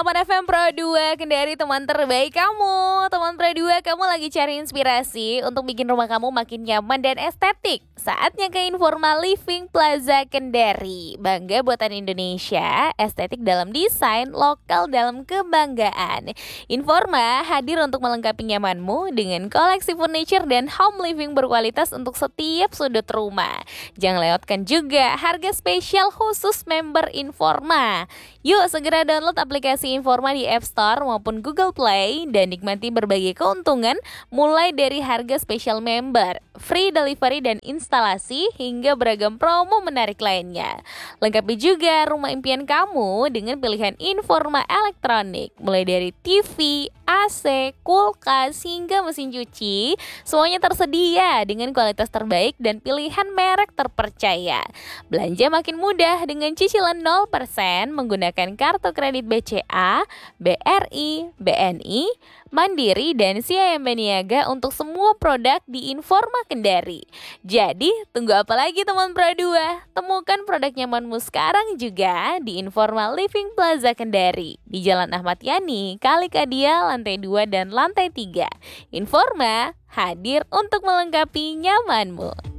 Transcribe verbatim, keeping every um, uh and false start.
delapan F M Pro dua Kendari, teman terbaik kamu. Teman Pro dua, kamu lagi cari inspirasi untuk bikin rumah kamu makin nyaman dan estetik? Saatnya ke Informa Living Plaza Kendari. Bangga buatan Indonesia, estetik dalam desain, lokal dalam kebanggaan. Informa hadir untuk melengkapi nyamanmu dengan koleksi furniture dan home living berkualitas untuk setiap sudut rumah. Jangan lewatkan juga harga spesial khusus member Informa. Yuk segera download aplikasi Informa di App Store maupun Google Play dan nikmati berbagai keuntungan mulai dari harga spesial member, free delivery dan instalasi hingga beragam promo menarik lainnya. Lengkapi juga rumah impian kamu dengan pilihan Informa elektronik mulai dari T V, A C, kulkas hingga mesin cuci. Semuanya tersedia dengan kualitas terbaik dan pilihan merek terpercaya. Belanja makin mudah dengan cicilan nol persen menggunakan kartu kredit B C A, B R I, B N I, Mandiri, dan Siayam Niaga untuk semua produk di Informa Kendari. Jadi, tunggu apa lagi teman Pro dua? Temukan produk nyamanmu sekarang juga di Informa Living Plaza Kendari di Jalan Ahmad Yani, Kali Kadia, lantai dua dan lantai tiga. Informa hadir untuk melengkapi nyamanmu.